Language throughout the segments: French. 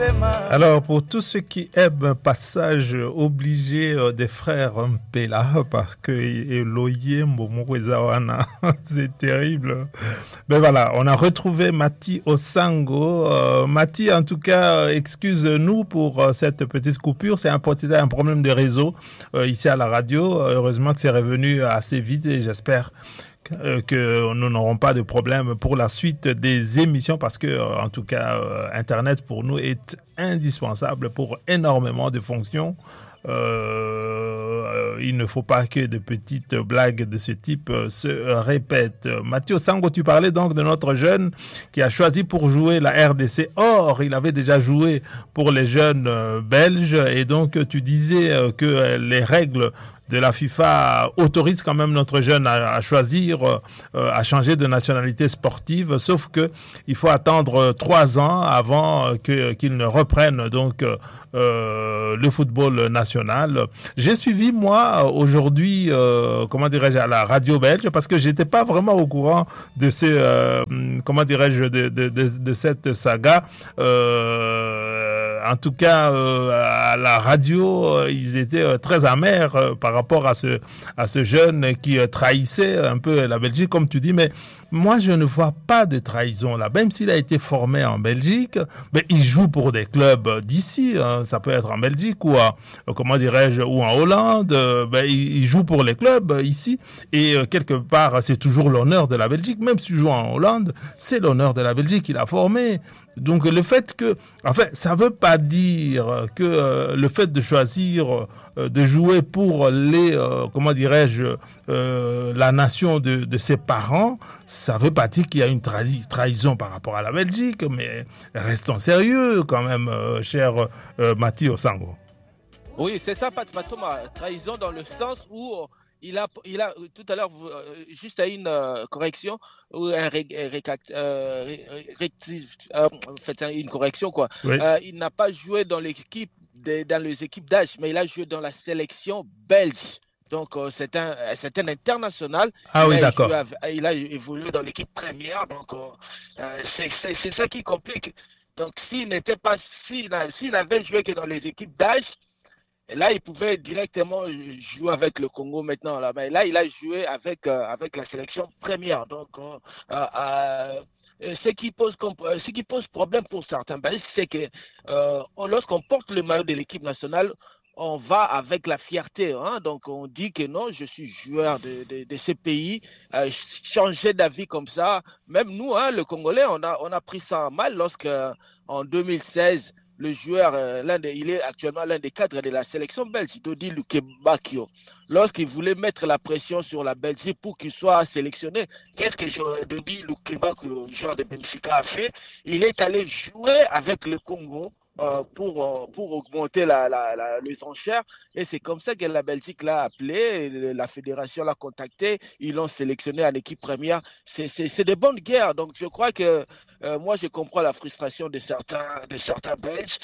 Alors, pour tous ceux qui aiment passage obligé des frères Mpela, parce que Eloye Mbomorezawana, c'est terrible. Ben voilà, on a retrouvé Mati Osango. Mati, en tout cas, excuse-nous pour cette petite coupure. C'est un problème de réseau ici à la radio. Heureusement que c'est revenu assez vite et j'espère que nous n'aurons pas de problème pour la suite des émissions parce que, en tout cas, Internet pour nous est indispensable pour énormément de fonctions. Il ne faut pas que de petites blagues de ce type se répètent. Mathieu Sango, tu parlais donc de notre jeune qui a choisi pour jouer la RDC. Or, il avait déjà joué pour les jeunes belges et donc tu disais que les règles de la FIFA autorise quand même notre jeune à choisir, à changer de nationalité sportive, sauf que il faut attendre 3 ans avant qu'il ne reprenne donc le football national. J'ai suivi moi aujourd'hui, comment dirais-je, à la radio belge parce que j'étais pas vraiment au courant de comment dirais-je, de cette saga. En tout cas, à la radio, ils étaient très amers par rapport à ce jeune qui trahissait un peu la Belgique, comme tu dis. Mais moi, je ne vois pas de trahison là. Même s'il a été formé en Belgique, mais il joue pour des clubs d'ici. Hein. Ça peut être en Belgique ou comment dirais-je, ou en Hollande. Il joue pour les clubs ici. Et quelque part, c'est toujours l'honneur de la Belgique. Même si tu joues en Hollande, c'est l'honneur de la Belgique qu'il a formé. Donc le fait que, enfin, ça veut pas dire que le fait de choisir de jouer pour les, comment dirais-je, la nation de ses parents, ça veut pas dire qu'il y a une trahison par rapport à la Belgique, mais restons sérieux quand même, cher Mati Osango. Oui, c'est ça, Pat Matoma, trahison dans le sens où il a tout à l'heure, juste à une correction, ou une correction, quoi. Oui. Il n'a pas joué dans l'équipe, dans les équipes d'âge, mais il a joué dans la sélection belge. Donc, c'est un international. Ah oui, d'accord. Il a évolué dans l'équipe première. Donc, c'est ça qui complique. Donc, s'il avait joué que dans les équipes d'âge, et là, il pouvait directement jouer avec le Congo maintenant. Là, mais là il a joué avec la sélection première. Donc, ce qui pose problème pour certains, c'est que lorsqu'on porte le maillot de l'équipe nationale, on va avec la fierté. Hein? Donc, on dit que non, je suis joueur de ce pays. Changer d'avis comme ça, même nous, hein, le Congolais, on a pris ça mal lorsque, en 2016, le joueur, il est actuellement l'un des cadres de la sélection belge, Dodi Lukebakio. Lorsqu'il voulait mettre la pression sur la Belgique pour qu'il soit sélectionné, qu'est-ce que Dodi Lukebakio, le joueur de Benfica, a fait? Il est allé jouer avec le Congo pour augmenter les enchères, et c'est comme ça que la Belgique l'a appelé, la fédération l'a contacté, ils l'ont sélectionné en équipe première. C'est de bonnes guerres. Donc je crois que moi je comprends la frustration de certains Belges.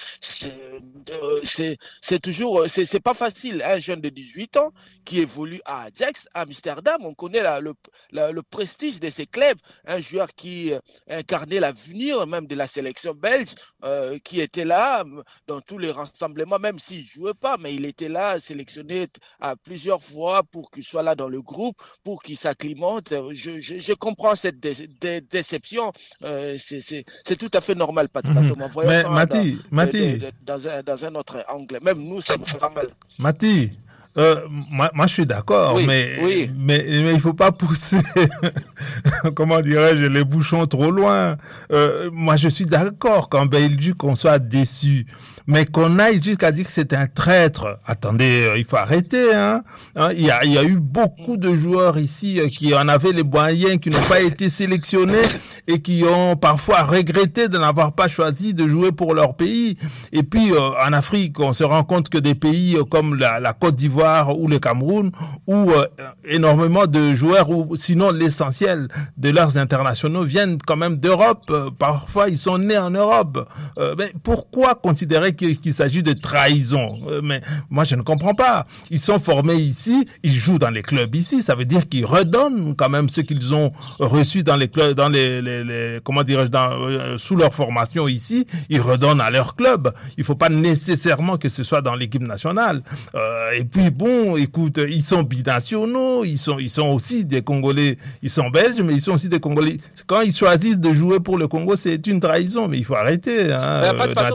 C'est toujours, c'est pas facile. Un jeune de 18 ans qui évolue à Ajax, à Amsterdam, on connaît le prestige de ces clubs, un joueur qui incarnait l'avenir même de la sélection belge, qui était là dans tous les rassemblements, même s'il ne jouait pas, mais il était là, sélectionné à plusieurs fois pour qu'il soit là dans le groupe, pour qu'il s'acclimate. Je comprends cette déception. C'est tout à fait normal, Thomas. Mais Mati, dans un autre angle. Même nous, ça nous fera mal. Mati, moi, je suis d'accord, oui, mais il ne faut pas pousser, comment dirais-je, les bouchons trop loin. Moi, je suis d'accord qu'en Belgique, on soit déçu. Mais qu'on aille jusqu'à dire que c'est un traître. Attendez, il faut arrêter. Hein. Il y a eu beaucoup de joueurs ici qui en avaient les moyens, qui n'ont pas été sélectionnés et qui ont parfois regretté de n'avoir pas choisi de jouer pour leur pays. Et puis, en Afrique, on se rend compte que des pays comme la Côte d'Ivoire, d'Ivoire ou le Cameroun, où énormément de joueurs, ou sinon l'essentiel de leurs internationaux viennent quand même d'Europe. Parfois, ils sont nés en Europe. Mais pourquoi considérer qu'il s'agit de trahison? Mais moi, je ne comprends pas. Ils sont formés ici, ils jouent dans les clubs ici. Ça veut dire qu'ils redonnent quand même ce qu'ils ont reçu dans les clubs, dans les comment dirais-je, sous leur formation ici. Ils redonnent à leur club. Il faut pas nécessairement que ce soit dans l'équipe nationale. Et puis bon, écoute, ils sont binationaux, ils sont aussi des Congolais. Ils sont belges, mais ils sont aussi des Congolais. Quand ils choisissent de jouer pour le Congo, c'est une trahison. Mais il faut arrêter. Hein,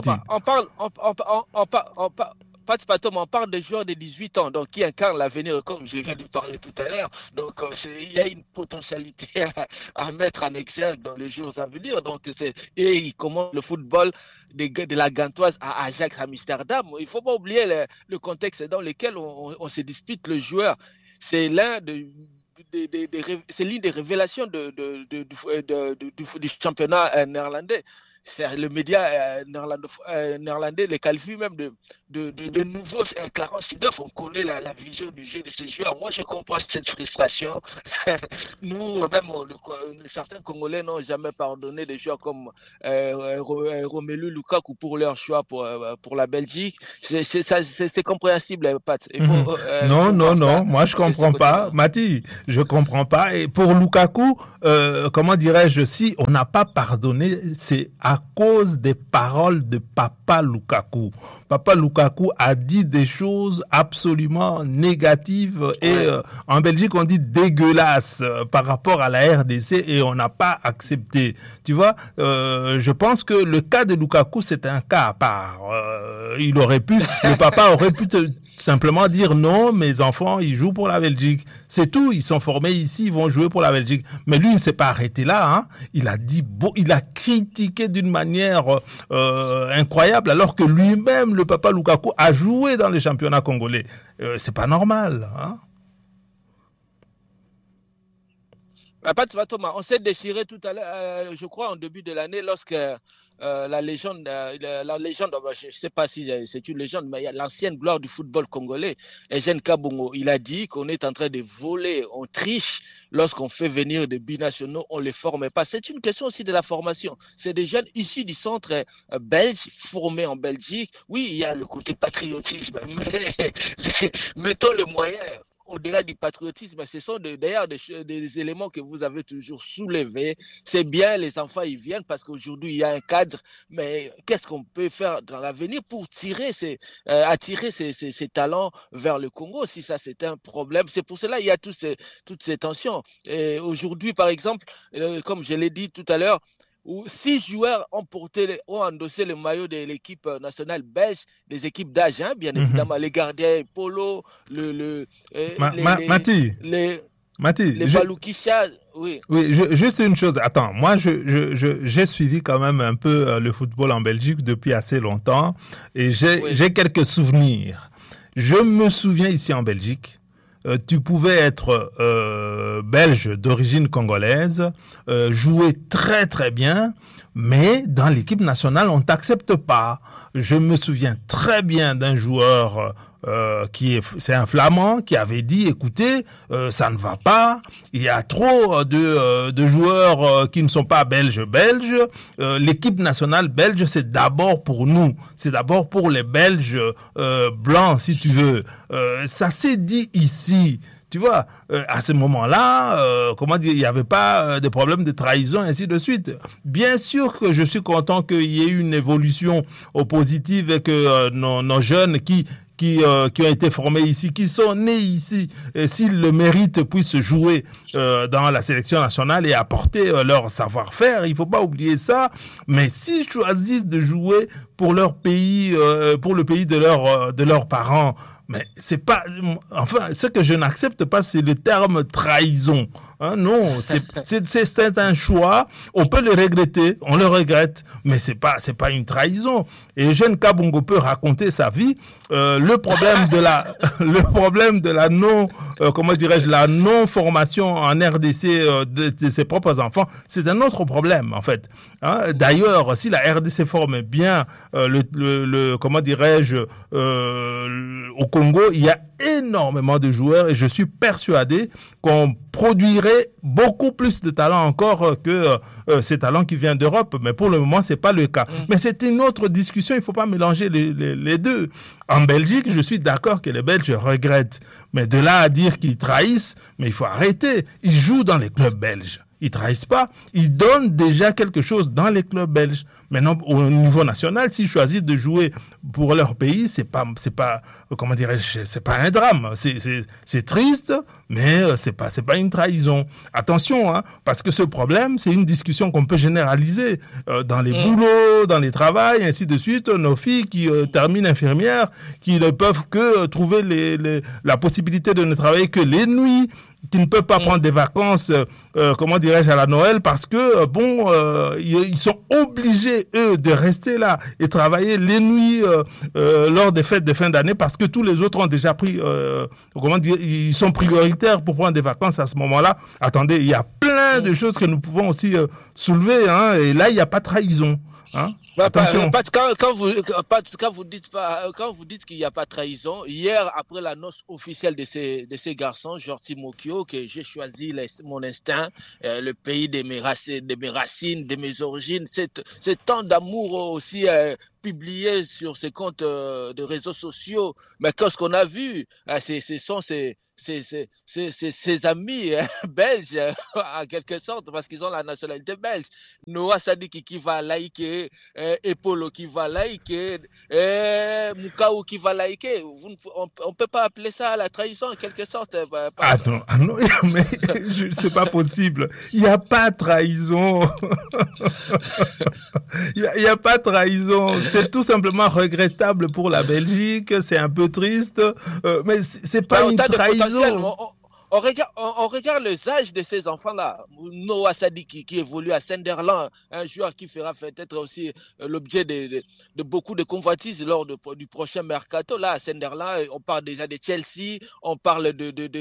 on parle de joueurs de 18 ans, donc qui incarnent l'avenir, comme je viens de parler tout à l'heure. Donc, il y a une potentialité à mettre en exergue dans les jours à venir. Donc, et ils commencent le football de la Gantoise à Ajax, à Amsterdam. Il ne faut pas oublier le contexte dans lequel on se dispute le joueur. C'est c'est l'une des révélations du championnat néerlandais. C'est le média néerlandais les qualifie même de nouveaux éclairants. On connaît la vision du jeu de ces joueurs. Moi, je comprends cette frustration. Nous, même certains Congolais n'ont jamais pardonné des joueurs comme Romelu Lukaku pour leur choix pour la Belgique. C'est compréhensible, Pat. Non. Moi, je comprends pas. Mati, je comprends pas. Et pour Lukaku, comment dirais-je, si on n'a pas pardonné, c'est à cause des paroles de Papa Lukaku. Papa Lukaku a dit des choses absolument négatives et en Belgique on dit dégueulasses par rapport à la RDC et on n'a pas accepté. Tu vois, je pense que le cas de Lukaku c'est un cas à part. Le papa aurait pu simplement dire non, mes enfants ils jouent pour la Belgique. C'est tout, ils sont formés ici, ils vont jouer pour la Belgique. Mais lui il ne s'est pas arrêté là. Hein. Il a critiqué d'une manière incroyable alors que lui-même le papa Lukaku a joué dans le championnat congolais. C'est pas normal. Hein? Thomas, on s'est déchiré tout à l'heure, je crois, en début de l'année, lorsque la légende, je ne sais pas si c'est une légende, mais il y a l'ancienne gloire du football congolais, Eugène Kabongo, il a dit qu'on est en train de voler, on triche lorsqu'on fait venir des binationaux, on ne les forme pas. C'est une question aussi de la formation. C'est des jeunes issus du centre belge, formés en Belgique. Oui, il y a le côté patriotisme, mais mettons le moyen. Au-delà du patriotisme, ce sont d'ailleurs des éléments que vous avez toujours soulevés. C'est bien, les enfants, ils viennent parce qu'aujourd'hui, il y a un cadre. Mais qu'est-ce qu'on peut faire dans l'avenir pour attirer ces talents vers le Congo, si ça, c'est un problème? C'est pour cela qu'il y a toutes ces tensions. Et aujourd'hui, par exemple, comme je l'ai dit tout à l'heure, où 6 joueurs ont endossé le maillot de l'équipe nationale belge, des équipes d'âge, hein, bien évidemment, les gardiens Polo, Mati, Baloukisha, oui. Oui, juste une chose. Attends, moi, j'ai suivi quand même un peu le football en Belgique depuis assez longtemps et j'ai quelques souvenirs. Je me souviens ici en Belgique, tu pouvais être belge d'origine congolaise, jouer très très bien, mais dans l'équipe nationale, on t'accepte pas. Je me souviens très bien d'un joueur c'est un Flamand qui avait dit, écoutez, ça ne va pas, il y a trop de joueurs qui ne sont pas belges. L'équipe nationale belge, c'est d'abord pour nous, c'est d'abord pour les Belges blancs, si tu veux. Ça s'est dit ici. Tu vois, à ce moment-là, il n'y avait pas de problème de trahison, ainsi de suite. Bien sûr que je suis content qu'il y ait une évolution positive et que nos jeunes qui ont été formés ici, qui sont nés ici, s'ils le méritent, puissent jouer dans la sélection nationale et apporter leur savoir-faire. Il ne faut pas oublier ça. Mais s'ils choisissent de jouer pour leur pays, pour le pays de leurs parents, mais c'est pas, enfin, ce que je n'accepte pas, c'est le terme trahison. Hein, non, c'est un choix. On peut le regretter, on le regrette, mais c'est pas une trahison. Et Eugène Kabongo peut raconter sa vie. Le problème de la la non formation en RDC de ses propres enfants, c'est un autre problème en fait. Hein, d'ailleurs, si la RDC forme bien au Congo, il y a énormément de joueurs et je suis persuadé qu'on produirait beaucoup plus de talents encore que ces talents qui viennent d'Europe. Mais pour le moment, c'est pas le cas. Mais c'est une autre discussion. Il faut pas mélanger les deux. En Belgique, je suis d'accord que les Belges regrettent. Mais de là à dire qu'ils trahissent, mais il faut arrêter. Ils jouent dans les clubs belges. Ils trahissent pas. Ils donnent déjà quelque chose dans les clubs belges. Maintenant, au niveau national, s'ils choisissent de jouer pour leur pays, c'est pas, comment dirais-je, c'est pas un drame. C'est triste, mais c'est pas une trahison. Attention, hein, parce que ce problème, c'est une discussion qu'on peut généraliser dans les boulots, dans les travails, ainsi de suite. Nos filles qui terminent infirmières, qui ne peuvent que trouver la possibilité de ne travailler que les nuits, qui ne peuvent pas prendre des vacances, comment dirais-je, à la Noël, parce que, ils sont obligés, eux, de rester là et travailler les nuits lors des fêtes de fin d'année, parce que tous les autres ont déjà pris, comment dire, ils sont prioritaires pour prendre des vacances à ce moment-là. Attendez, il y a plein de choses que nous pouvons aussi soulever, hein, et là, il n'y a pas de trahison. Hein? Attention. Quand vous dites qu'il n'y a pas de trahison, hier, après l'annonce officielle de ces garçons, Jordi Mokio, que j'ai choisi mon instinct, le pays de mes racines, de mes origines, c'est tant d'amour aussi publié sur ces comptes de réseaux sociaux. Mais qu'est-ce qu'on a vu? Ce sont ses amis belges, en quelque sorte, parce qu'ils ont la nationalité belge. Noah Sadiki qui va liker, Epolo qui va liker, Mukau qui va liker. On ne peut pas appeler ça la trahison, en quelque sorte. Non, mais c'est pas possible. Il n'y a pas de trahison. Il n'y a pas de trahison. C'est tout simplement regrettable pour la Belgique. C'est un peu triste. Mais c'est pas une trahison. On regarde les âges de ces enfants-là. Noah Sadiki qui évolue à Sunderland, un joueur qui fera peut-être aussi l'objet de beaucoup de convoitises lors du prochain mercato. Là, à Sunderland, on parle déjà de Chelsea, on parle de...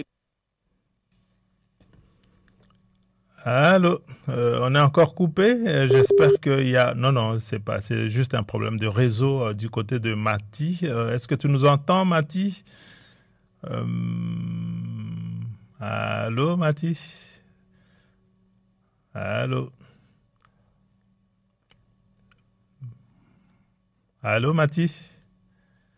Allô, on est encore coupé. J'espère qu'il y a... Non, c'est juste un problème de réseau du côté de Mati. Est-ce que tu nous entends, Mati? Allô, Mati? Allô? Allô, Mati?